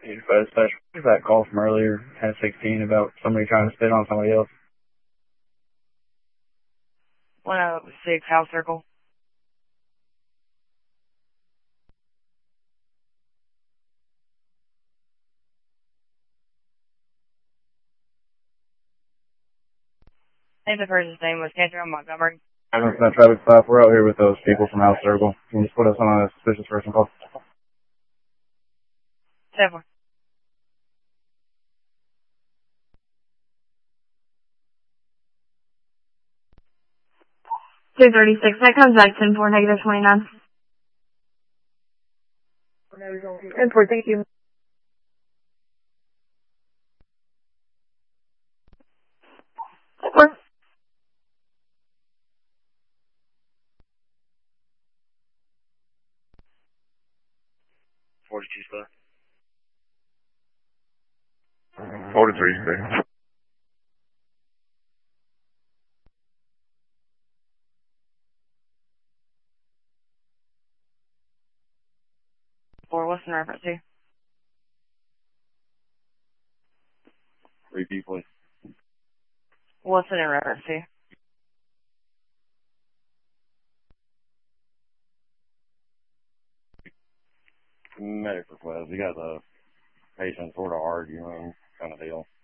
Special. That call from earlier at 16 about somebody trying to spit on somebody else. 106 House Circle. I think the person's name was Kendra Montgomery. It's not traffic stop. We're out here with those people from House Circle. Can you just put us on a suspicious person call? 7. $236. That comes back 10-4, negative 29. 10-4, thank you. Four. 42 spot. 43, sir. What's in reference to? Repeat, please. What's it in reference to? Medic request. We got the patient sort of arguing kind of deal.